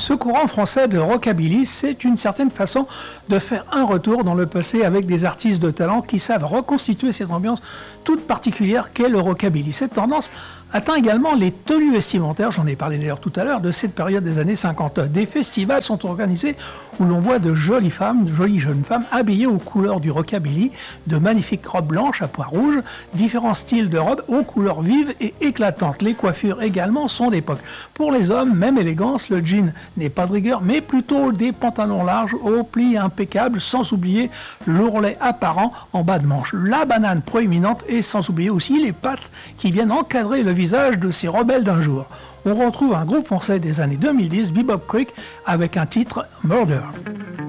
Ce courant français de rockabilly, c'est une certaine façon de faire un retour dans le passé avec des artistes de talent qui savent reconstituer cette ambiance toute particulière qu'est le rockabilly. Cette tendance atteint également les tenues vestimentaires, j'en ai parlé d'ailleurs tout à l'heure, de cette période des années 50. Des festivals sont organisés où l'on voit de jolies femmes, de jolies jeunes femmes habillées aux couleurs du rockabilly, de magnifiques robes blanches à pois rouges, différents styles de robes aux couleurs vives et éclatantes. Les coiffures également sont d'époque. Pour les hommes, même élégance, le jean n'est pas de rigueur, mais plutôt des pantalons larges aux plis impeccables, sans oublier l'ourlet apparent en bas de manche. La banane proéminente et sans oublier aussi les pattes qui viennent encadrer le visage de ces rebelles d'un jour. On retrouve un groupe français des années 2010, Bebop Creek, avec un titre Murder.